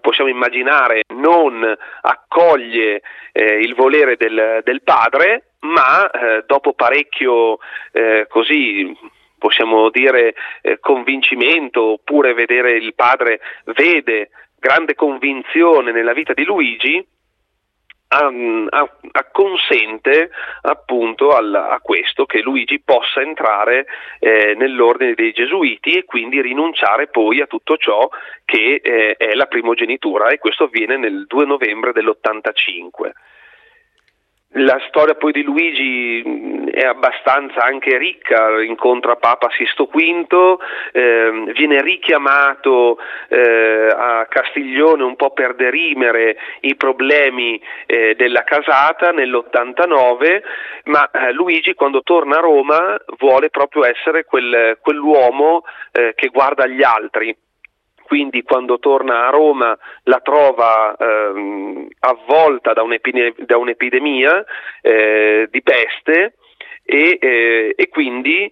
possiamo immaginare, non accoglie il volere del padre, ma dopo parecchio così possiamo dire convincimento, oppure vedere il padre vede grande convinzione nella vita di Luigi, consente appunto a questo, che Luigi possa entrare nell'ordine dei Gesuiti e quindi rinunciare poi a tutto ciò che è la primogenitura, e questo avviene nel 2 novembre dell'85. La storia poi di Luigi è abbastanza anche ricca, incontra Papa Sisto V, viene richiamato a Castiglione un po' per derimere i problemi della casata nell'89, ma Luigi quando torna a Roma vuole proprio essere quell'uomo che guarda agli altri. Quindi quando torna a Roma la trova avvolta da un'epidemia di peste, e quindi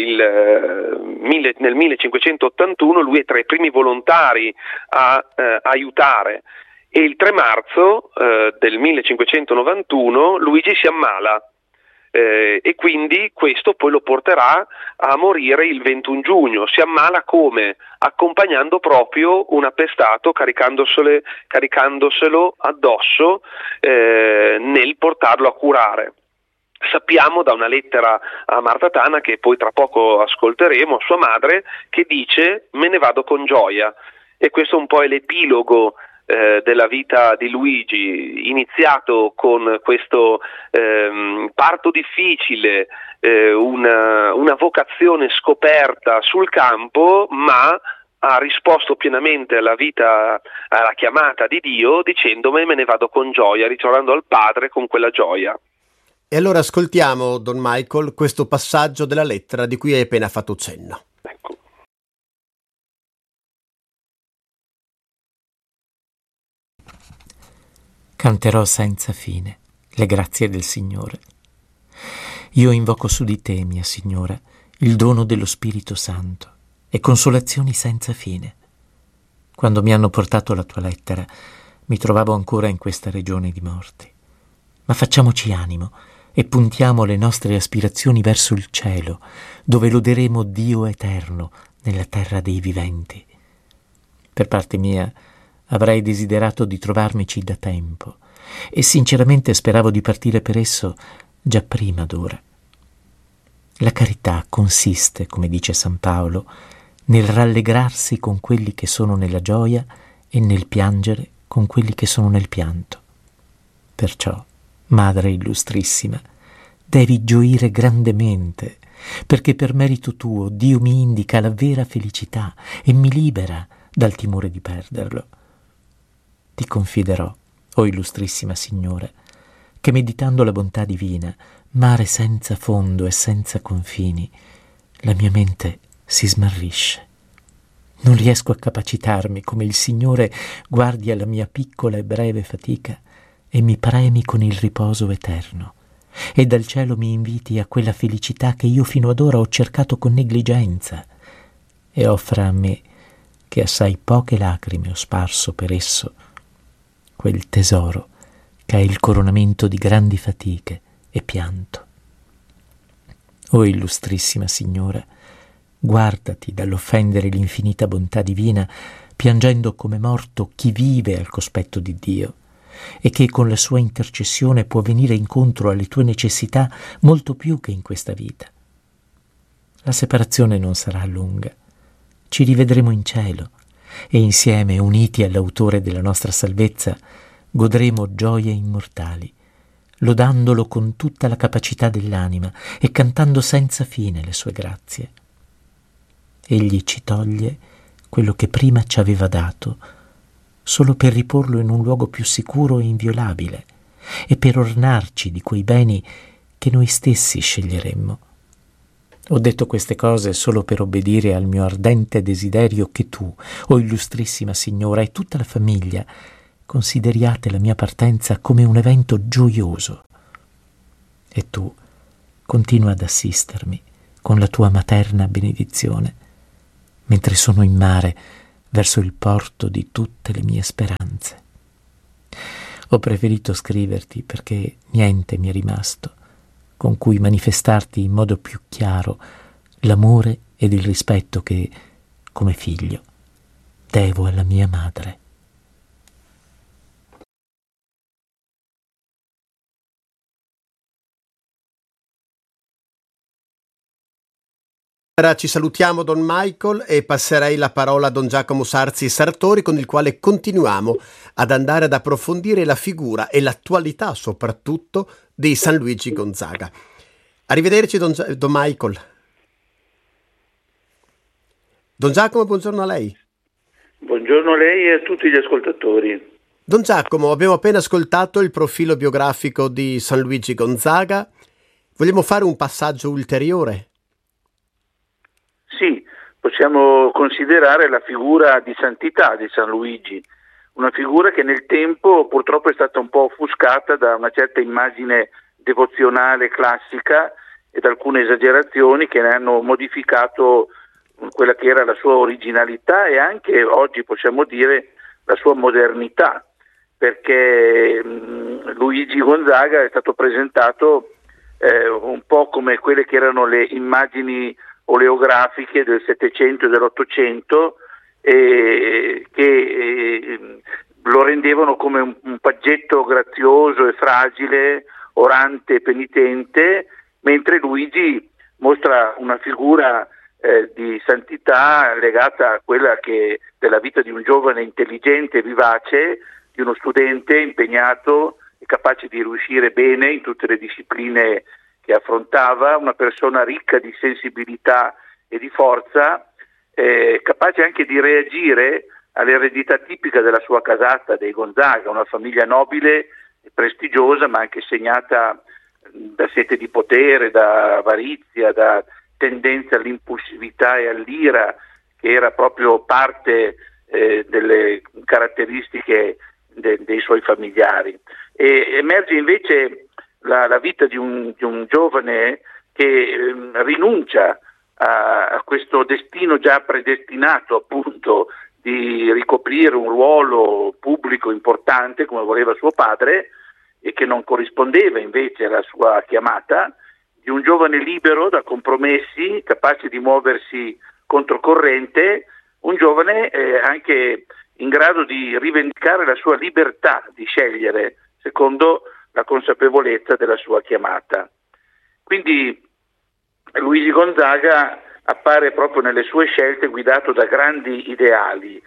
nel 1581 lui è tra i primi volontari a aiutare, e il 3 marzo del 1591 Luigi si ammala. E quindi questo poi lo porterà a morire il 21 giugno. Si ammala come? Accompagnando proprio un appestato, caricandoselo addosso nel portarlo a curare. Sappiamo da una lettera a Marta Tana, che poi tra poco ascolteremo, sua madre, che dice: me ne vado con gioia. E questo un po' è l'epilogo della vita di Luigi, iniziato con questo parto difficile, una vocazione scoperta sul campo, ma ha risposto pienamente alla chiamata di Dio, dicendo: me ne vado con gioia, ritornando al Padre con quella gioia. E allora ascoltiamo, Don Michael, questo passaggio della lettera di cui hai appena fatto cenno. Ecco. Canterò senza fine le grazie del Signore. Io invoco su di te, mia Signora, il dono dello Spirito Santo e consolazioni senza fine. Quando mi hanno portato la tua lettera, mi trovavo ancora in questa regione di morte. Ma facciamoci animo e puntiamo le nostre aspirazioni verso il cielo, dove loderemo Dio eterno nella terra dei viventi. Per parte mia, avrei desiderato di trovarmici da tempo e sinceramente speravo di partire per esso già prima d'ora. La carità consiste, come dice San Paolo, nel rallegrarsi con quelli che sono nella gioia e nel piangere con quelli che sono nel pianto. Perciò, Madre illustrissima, devi gioire grandemente, perché per merito tuo Dio mi indica la vera felicità e mi libera dal timore di perderlo. Ti confiderò, o illustrissima Signora, che meditando la bontà divina, mare senza fondo e senza confini, la mia mente si smarrisce. Non riesco a capacitarmi come il Signore guardi alla mia piccola e breve fatica e mi premi con il riposo eterno, e dal cielo mi inviti a quella felicità che io fino ad ora ho cercato con negligenza, e offra a me, che assai poche lacrime ho sparso per esso, quel tesoro che è il coronamento di grandi fatiche e pianto. O illustrissima Signora, guardati dall'offendere l'infinita bontà divina, piangendo come morto chi vive al cospetto di Dio, e che con la sua intercessione può venire incontro alle tue necessità molto più che in questa vita. La separazione non sarà lunga, ci rivedremo in cielo, e insieme, uniti all'autore della nostra salvezza, godremo gioie immortali, lodandolo con tutta la capacità dell'anima e cantando senza fine le sue grazie. Egli ci toglie quello che prima ci aveva dato, solo per riporlo in un luogo più sicuro e inviolabile, e per ornarci di quei beni che noi stessi sceglieremmo. Ho detto queste cose solo per obbedire al mio ardente desiderio che tu, o illustrissima Signora, e tutta la famiglia consideriate la mia partenza come un evento gioioso. E tu continua ad assistermi con la tua materna benedizione, mentre sono in mare verso il porto di tutte le mie speranze. Ho preferito scriverti perché niente mi è rimasto con cui manifestarti in modo più chiaro l'amore ed il rispetto che, come figlio, devo alla mia madre. Ora ci salutiamo, Don Michael, e passerei la parola a Don Giacomo Sarzi Sartori, con il quale continuiamo ad andare ad approfondire la figura e l'attualità soprattutto di San Luigi Gonzaga. Arrivederci, Don Michael. Don Giacomo, buongiorno a lei. Buongiorno a lei e a tutti gli ascoltatori. Don Giacomo, abbiamo appena ascoltato il profilo biografico di San Luigi Gonzaga. Vogliamo fare un passaggio ulteriore? Sì, possiamo considerare la figura di santità di San Luigi, una figura che nel tempo purtroppo è stata un po' offuscata da una certa immagine devozionale classica e da alcune esagerazioni che ne hanno modificato quella che era la sua originalità e anche oggi possiamo dire la sua modernità, perché Luigi Gonzaga è stato presentato un po' come quelle che erano le immagini oleografiche del Settecento e dell'Ottocento che lo rendevano come un paggetto grazioso e fragile, orante e penitente, mentre Luigi mostra una figura di santità legata a quella che della vita di un giovane intelligente e vivace, di uno studente impegnato e capace di riuscire bene in tutte le discipline che affrontava, una persona ricca di sensibilità e di forza, capace anche di reagire all'eredità tipica della sua casata dei Gonzaga, una famiglia nobile e prestigiosa, ma anche segnata da sete di potere, da avarizia, da tendenza all'impulsività e all'ira, che era proprio parte delle caratteristiche dei suoi familiari. E emerge invece la vita di un giovane che rinuncia a questo destino già predestinato, appunto, di ricoprire un ruolo pubblico importante come voleva suo padre e che non corrispondeva invece alla sua chiamata, di un giovane libero da compromessi, capace di muoversi controcorrente, un giovane anche in grado di rivendicare la sua libertà di scegliere secondo la consapevolezza della sua chiamata. Quindi Luigi Gonzaga appare proprio nelle sue scelte guidato da grandi ideali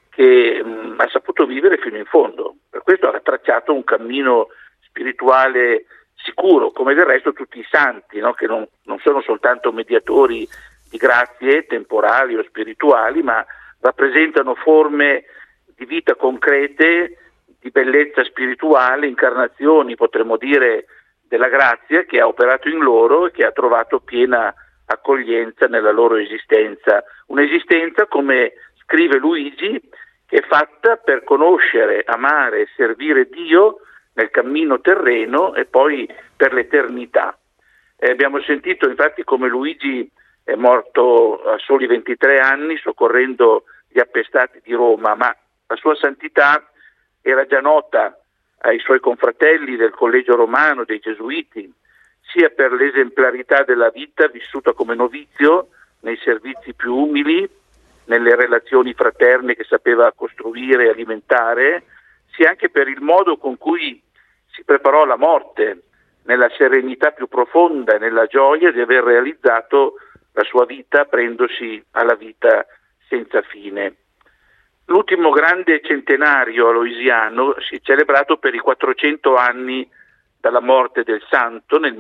che ha saputo vivere fino in fondo. Per questo ha tracciato un cammino spirituale sicuro, come del resto tutti i santi, no? Che non sono soltanto mediatori di grazie temporali o spirituali, ma rappresentano forme di vita concrete, di bellezza spirituale, incarnazioni, potremmo dire, della grazia che ha operato in loro e che ha trovato piena accoglienza nella loro esistenza. Un'esistenza, come scrive Luigi, che è fatta per conoscere, amare e servire Dio nel cammino terreno e poi per l'eternità. Abbiamo sentito infatti come Luigi è morto a soli 23 anni soccorrendo gli appestati di Roma, ma la sua santità era già nota ai suoi confratelli del Collegio Romano, dei Gesuiti, sia per l'esemplarità della vita vissuta come novizio nei servizi più umili, nelle relazioni fraterne che sapeva costruire e alimentare, sia anche per il modo con cui si preparò alla morte, nella serenità più profonda e nella gioia di aver realizzato la sua vita aprendosi alla vita senza fine. L'ultimo grande centenario aloisiano si è celebrato per i 400 anni dalla morte del santo nel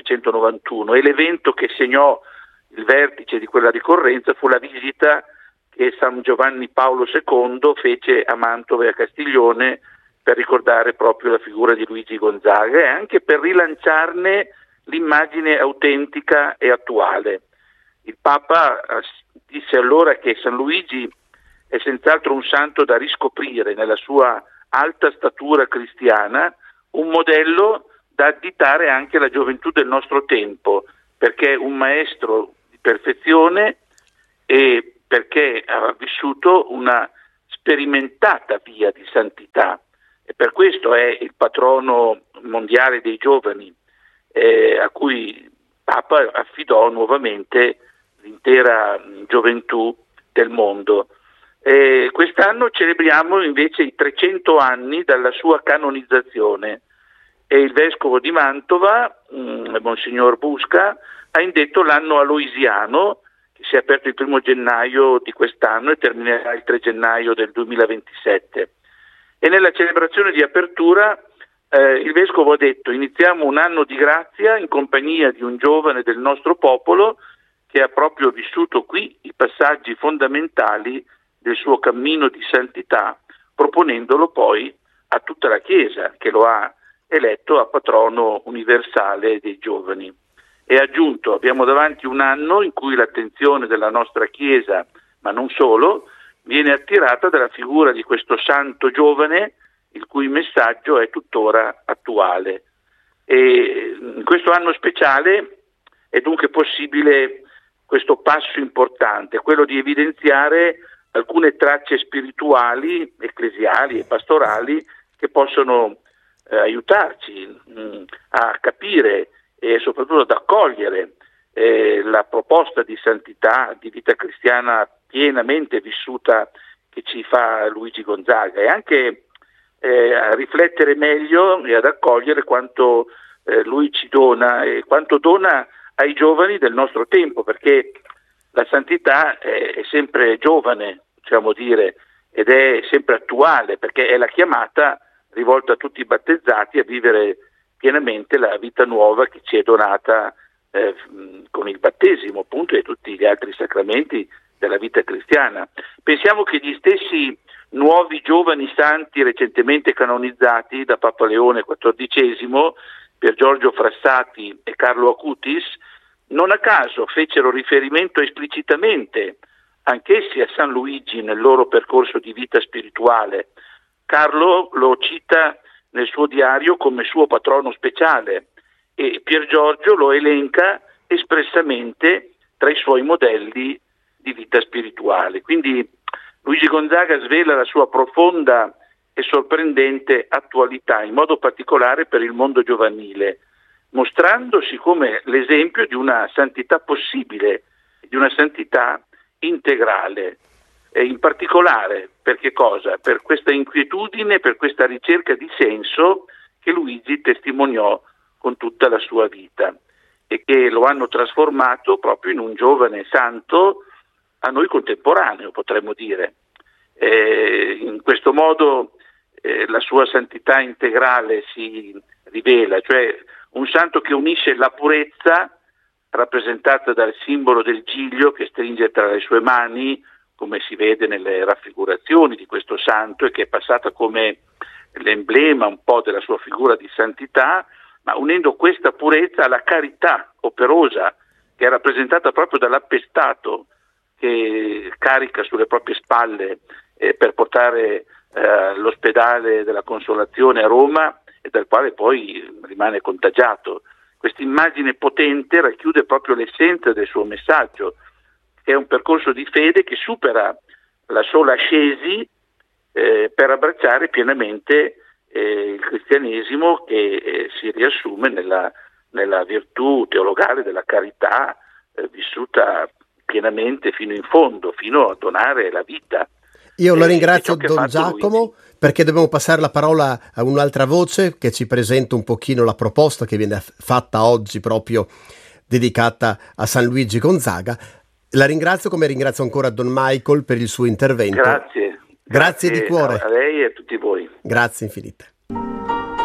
1991 e l'evento che segnò il vertice di quella ricorrenza fu la visita che San Giovanni Paolo II fece a Mantova e a Castiglione per ricordare proprio la figura di Luigi Gonzaga e anche per rilanciarne l'immagine autentica e attuale. Il Papa disse allora che San Luigi è senz'altro un santo da riscoprire nella sua alta statura cristiana, un modello da additare anche alla gioventù del nostro tempo, perché è un maestro di perfezione e perché ha vissuto una sperimentata via di santità, e per questo è il patrono mondiale dei giovani, a cui Papa affidò nuovamente l'intera gioventù del mondo. Quest'anno celebriamo invece i 300 anni dalla sua canonizzazione, e il vescovo di Mantova, Monsignor Busca, ha indetto l'anno aloisiano, che si è aperto il 1 gennaio di quest'anno e terminerà il 3 gennaio del 2027. E nella celebrazione di apertura il vescovo ha detto: iniziamo un anno di grazia in compagnia di un giovane del nostro popolo che ha proprio vissuto qui i passaggi fondamentali del suo cammino di santità, proponendolo poi a tutta la Chiesa, che lo ha eletto a patrono universale dei giovani. E ha aggiunto: abbiamo davanti un anno in cui l'attenzione della nostra Chiesa, ma non solo, viene attirata dalla figura di questo santo giovane, il cui messaggio è tuttora attuale. E in questo anno speciale è dunque possibile questo passo importante, quello di evidenziare alcune tracce spirituali, ecclesiali e pastorali che possono aiutarci a capire e soprattutto ad accogliere la proposta di santità, di vita cristiana pienamente vissuta che ci fa Luigi Gonzaga, e anche a riflettere meglio e ad accogliere quanto lui ci dona e quanto dona ai giovani del nostro tempo, perché la santità è sempre giovane, possiamo dire, ed è sempre attuale, perché è la chiamata rivolta a tutti i battezzati a vivere pienamente la vita nuova che ci è donata con il battesimo, appunto, e tutti gli altri sacramenti della vita cristiana. Pensiamo che gli stessi nuovi giovani santi recentemente canonizzati da Papa Leone XIV, Pier Giorgio Frassati e Carlo Acutis, non a caso fecero riferimento esplicitamente anch'essi a San Luigi nel loro percorso di vita spirituale. Carlo lo cita nel suo diario come suo patrono speciale e Pier Giorgio lo elenca espressamente tra i suoi modelli di vita spirituale. Quindi Luigi Gonzaga svela la sua profonda e sorprendente attualità, in modo particolare per il mondo giovanile, mostrandosi come l'esempio di una santità possibile, di una santità integrale. E in particolare per che cosa? Per questa inquietudine, per questa ricerca di senso che Luigi testimoniò con tutta la sua vita e che lo hanno trasformato proprio in un giovane santo a noi contemporaneo, potremmo dire. In questo modo la sua santità integrale si rivela, cioè un santo che unisce la purezza, rappresentata dal simbolo del giglio che stringe tra le sue mani, come si vede nelle raffigurazioni di questo santo, e che è passata come l'emblema un po' della sua figura di santità, ma unendo questa purezza alla carità operosa, che è rappresentata proprio dall'appestato che carica sulle proprie spalle per portare all'ospedale della Consolazione a Roma, e dal quale poi rimane contagiato. Questa immagine potente racchiude proprio l'essenza del suo messaggio, che è un percorso di fede che supera la sola ascesi per abbracciare pienamente il cristianesimo, che si riassume nella virtù teologale della carità vissuta pienamente fino in fondo, fino a donare la vita. Io la ringrazio, Don Giacomo, perché dobbiamo passare la parola a un'altra voce che ci presenta un pochino la proposta che viene fatta oggi proprio dedicata a San Luigi Gonzaga. La ringrazio, come ringrazio ancora Don Michael per il suo intervento. Grazie di cuore. A lei e a tutti voi. Grazie infinite.